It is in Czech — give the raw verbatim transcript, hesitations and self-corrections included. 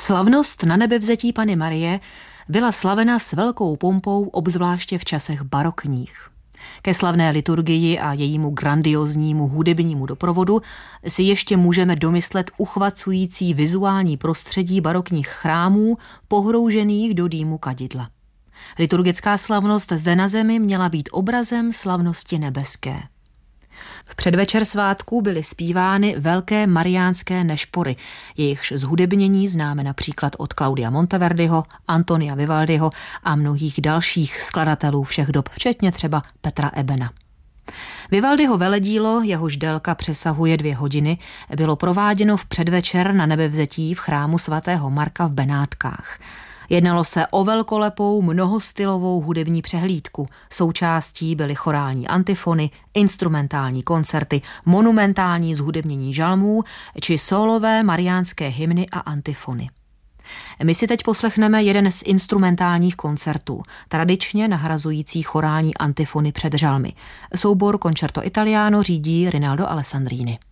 Slavnost Nanebevzetí Panny Marie byla slavena s velkou pompou, obzvláště v časech barokních. Ke slavné liturgii a jejímu grandioznímu hudebnímu doprovodu si ještě můžeme domyslet uchvacující vizuální prostředí barokních chrámů pohroužených do dýmu kadidla. Liturgická slavnost zde na zemi měla být obrazem slavnosti nebeské. V předvečer svátků byly zpívány velké mariánské nešpory, jejichž zhudebnění známe například od Claudia Monteverdiho, Antonia Vivaldiho a mnohých dalších skladatelů všech dob, včetně třeba Petra Ebena. Vivaldiho veledílo, jehož délka přesahuje dvě hodiny, bylo prováděno v předvečer Nanebevzetí v chrámu svatého Marka v Benátkách. Jednalo se o velkolepou mnohostylovou hudební přehlídku. Součástí byly chorální antifony, instrumentální koncerty, monumentální zhudebnění žalmů či sólové mariánské hymny a antifony. My si teď poslechneme jeden z instrumentálních koncertů, tradičně nahrazující chorální antifony před žalmy. Soubor Concerto Italiano řídí Rinaldo Alessandrini.